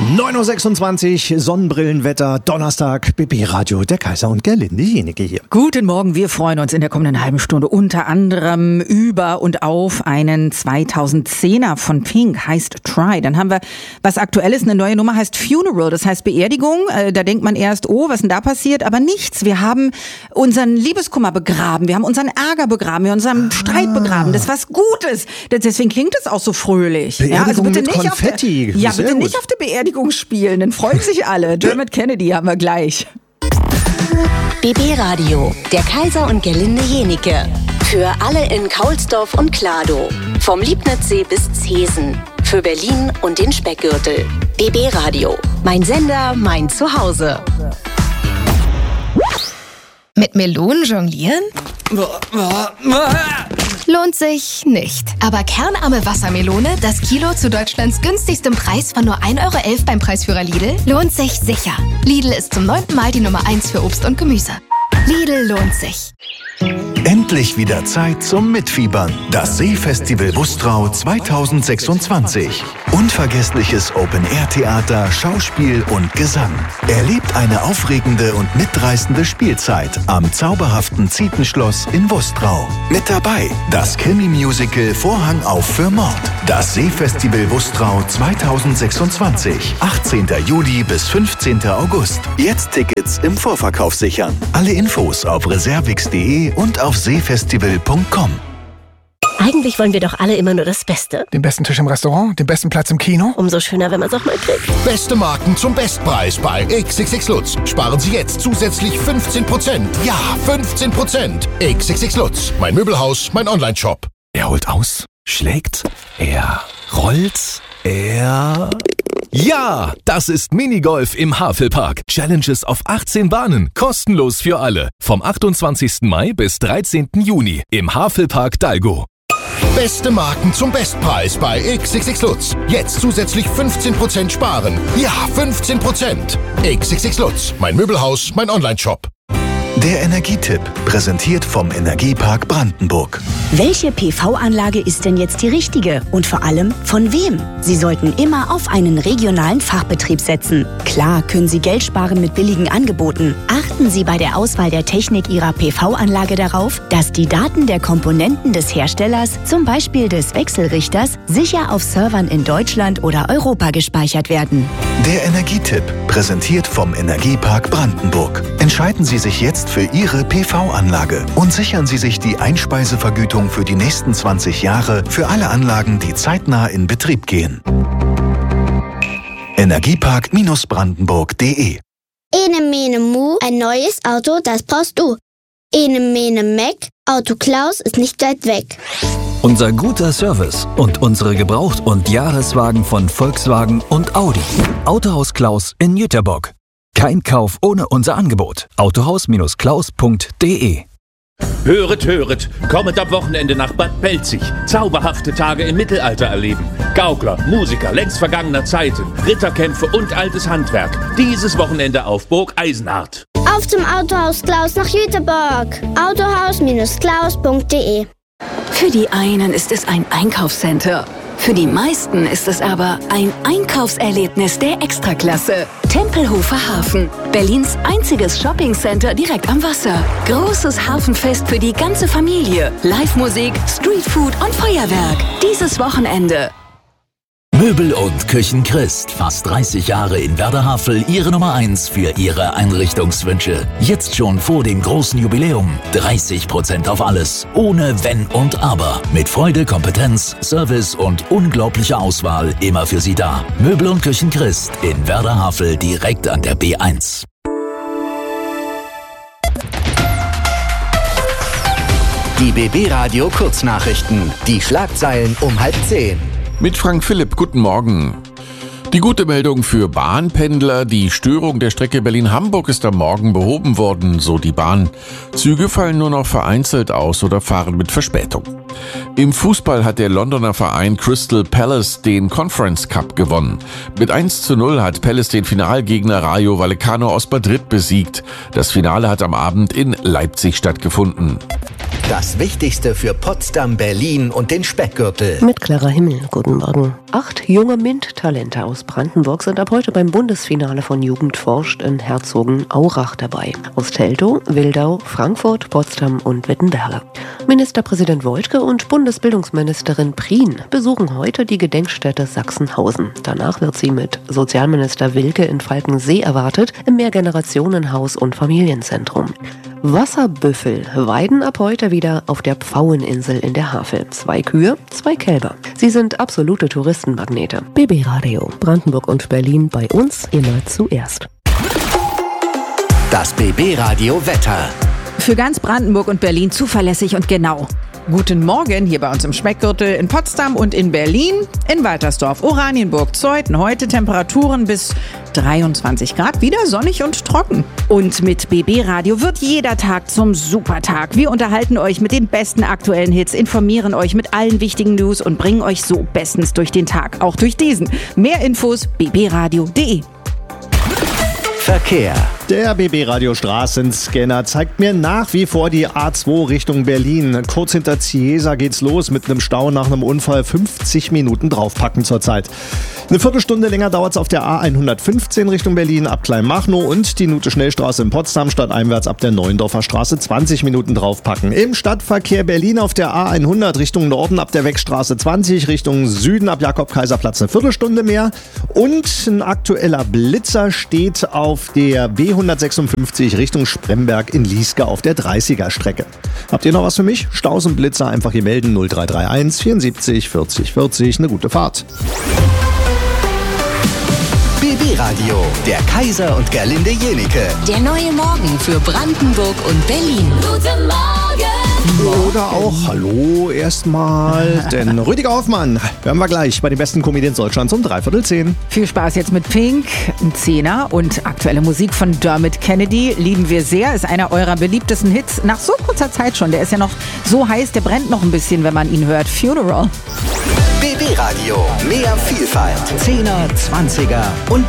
9.26 Uhr, Sonnenbrillenwetter, Donnerstag, BB-Radio, der Kaiser und Gerlinde Jenecke hier. Guten Morgen, wir freuen uns in der kommenden halben Stunde unter anderem über und auf einen 2010er von Pink, heißt Try. Dann haben wir was Aktuelles, eine neue Nummer heißt Funeral, das heißt Beerdigung. Da denkt man erst, oh, was denn da passiert? Aber nichts, wir haben unseren Liebeskummer begraben, wir haben unseren Ärger begraben, wir haben unseren Streit begraben. Das ist was Gutes. Deswegen klingt es auch so fröhlich. Beerdigung also bitte mit nicht Konfetti. bitte nicht auf der Beerdigung spielen, dann freuen sich alle. Dermot Kennedy haben wir gleich. BB Radio, der Kaiser und Gerlinde Jenecke. Für alle in Kaulsdorf und Kladow. Vom Liebnitzsee bis Zesen. Für Berlin und den Speckgürtel. BB Radio, mein Sender, mein Zuhause. Mit Melonen jonglieren? Lohnt sich nicht. Aber kernarme Wassermelone, das Kilo zu Deutschlands günstigstem Preis von nur 1,11 € beim Preisführer Lidl, lohnt sich sicher. Lidl ist zum 9. Mal die Nummer 1 für Obst und Gemüse. Lidl lohnt sich. Endlich wieder Zeit zum Mitfiebern. Das Seefestival Wustrau 2026. Unvergessliches Open-Air-Theater, Schauspiel und Gesang. Erlebt eine aufregende und mitreißende Spielzeit am zauberhaften Zietenschloss in Wustrau. Mit dabei das Krimi-Musical Vorhang auf für Mord. Das Seefestival Wustrau 2026. 18. Juli bis 15. August. Jetzt Tickets im Vorverkauf sichern. Alle Infos auf reservix.de und auf seefestival.com. Eigentlich wollen wir doch alle immer nur das Beste. Den besten Tisch im Restaurant, den besten Platz im Kino. Umso schöner, wenn man es auch mal kriegt. Beste Marken zum Bestpreis bei XXX Lutz. Sparen Sie jetzt zusätzlich 15%. Ja, 15%. XXX Lutz. Mein Möbelhaus, mein Onlineshop. Er holt aus, schlägt, er rollt, er... Ja, das ist Minigolf im Havelpark. Challenges auf 18 Bahnen, kostenlos für alle. Vom 28. Mai bis 13. Juni im Havelpark Dalgo. Beste Marken zum Bestpreis bei XXX Lutz. Jetzt zusätzlich 15% sparen. Ja, 15%. XXX Lutz. Mein Möbelhaus, mein Onlineshop. Der Energietipp, präsentiert vom Energiepark Brandenburg. Welche PV-Anlage ist denn jetzt die richtige? Und vor allem, von wem? Sie sollten immer auf einen regionalen Fachbetrieb setzen. Klar können Sie Geld sparen mit billigen Angeboten. Achten Sie bei der Auswahl der Technik Ihrer PV-Anlage darauf, dass die Daten der Komponenten des Herstellers, zum Beispiel des Wechselrichters, sicher auf Servern in Deutschland oder Europa gespeichert werden. Der Energietipp, präsentiert vom Energiepark Brandenburg. Entscheiden Sie sich jetzt für Ihre PV-Anlage und sichern Sie sich die Einspeisevergütung für die nächsten 20 Jahre für alle Anlagen, die zeitnah in Betrieb gehen. Energiepark-brandenburg.de. Ene mene mu, ein neues Auto, das brauchst du. Ene mene meck, Auto Klaus ist nicht weit weg. Unser guter Service und unsere Gebraucht- und Jahreswagen von Volkswagen und Audi. Autohaus Klaus in Jüterbock. Kein Kauf ohne unser Angebot. Autohaus-klaus.de. Höret, höret, kommet am Wochenende nach Bad Belzig. Zauberhafte Tage im Mittelalter erleben. Gaukler, Musiker längst vergangener Zeiten, Ritterkämpfe und altes Handwerk. Dieses Wochenende auf Burg Eisenhardt. Auf zum Autohaus Klaus nach Jüterbock. Autohaus-klaus.de. Für die einen ist es ein Einkaufscenter. Für die meisten ist es aber ein Einkaufserlebnis der Extraklasse. Tempelhofer Hafen, Berlins einziges Shoppingcenter direkt am Wasser. Großes Hafenfest für die ganze Familie. Live-Musik, Streetfood und Feuerwerk. Dieses Wochenende. Möbel und Küchen Christ. Fast 30 Jahre in Werder-Havel, Ihre Nummer 1 für Ihre Einrichtungswünsche. Jetzt schon vor dem großen Jubiläum. 30% auf alles. Ohne Wenn und Aber. Mit Freude, Kompetenz, Service und unglaublicher Auswahl immer für Sie da. Möbel und Küchen Christ in Werder-Havel direkt an der B1. Die BB Radio Kurznachrichten. Die Schlagzeilen um 9:30. Mit Frank Philipp, guten Morgen. Die gute Meldung für Bahnpendler, die Störung der Strecke Berlin-Hamburg ist am Morgen behoben worden, so die Bahn. Züge fallen nur noch vereinzelt aus oder fahren mit Verspätung. Im Fußball hat der Londoner Verein Crystal Palace den Conference Cup gewonnen. Mit 1:0 hat Palace den Finalgegner Rayo Vallecano aus Madrid besiegt. Das Finale hat am Abend in Leipzig stattgefunden. Das Wichtigste für Potsdam, Berlin und den Speckgürtel. Mit Clara Himmel, guten Morgen. 8 junge MINT-Talente aus Brandenburg sind ab heute beim Bundesfinale von Jugend forscht in Herzogenaurach dabei. Aus Teltow, Wildau, Frankfurt, Potsdam und Wittenberge. Ministerpräsident Woidke und Bundesbildungsministerin Prien besuchen heute die Gedenkstätte Sachsenhausen. Danach wird sie mit Sozialminister Wilke in Falkensee erwartet, im Mehrgenerationenhaus und Familienzentrum. Wasserbüffel weiden ab heute wieder auf der Pfaueninsel in der Havel. 2 Kühe, 2 Kälber. Sie sind absolute Touristenmagnete. BB Radio, Brandenburg und Berlin, bei uns immer zuerst. Das BB Radio Wetter. Für ganz Brandenburg und Berlin zuverlässig und genau. Guten Morgen hier bei uns im Speckgürtel in Potsdam und in Berlin, in Waltersdorf, Oranienburg, Zeuthen. Heute Temperaturen bis 23 Grad, wieder sonnig und trocken. Und mit BB Radio wird jeder Tag zum Supertag. Wir unterhalten euch mit den besten aktuellen Hits, informieren euch mit allen wichtigen News und bringen euch so bestens durch den Tag, auch durch diesen. Mehr Infos bbradio.de. Verkehr. Der BB-Radio Straßenscanner zeigt mir nach wie vor die A2 Richtung Berlin. Kurz hinter Ciesa geht's los mit einem Stau nach einem Unfall. 50 Minuten draufpacken zurzeit. Eine Viertelstunde länger dauert's auf der A115 Richtung Berlin ab Kleinmachnow und die Nute-Schnellstraße in Potsdam stadteinwärts ab der Neuendorfer Straße 20 Minuten draufpacken. Im Stadtverkehr Berlin auf der A100 Richtung Norden ab der Weckstraße 20, Richtung Süden ab Jakob-Kaiser-Platz eine Viertelstunde mehr. Und ein aktueller Blitzer steht auf der B156 Richtung Spremberg in Lieske auf der 30er-Strecke. Habt ihr noch was für mich? Staus und Blitzer einfach hier melden 0331 74 40 40. Eine gute Fahrt. BB Radio, der Kaiser und Gerlinde Jenike. Der neue Morgen für Brandenburg und Berlin. Guten Morgen. Oder auch Hallo erstmal, denn Rüdiger Hoffmann hören wir gleich bei den besten Comedians Deutschlands um 9:45. Viel Spaß jetzt mit Pink, ein Zehner und aktuelle Musik von Dermot Kennedy. Lieben wir sehr, ist einer eurer beliebtesten Hits nach so kurzer Zeit schon. Der ist ja noch so heiß, der brennt noch ein bisschen, wenn man ihn hört. Funeral. BB Radio, mehr Vielfalt. 10er, 20er und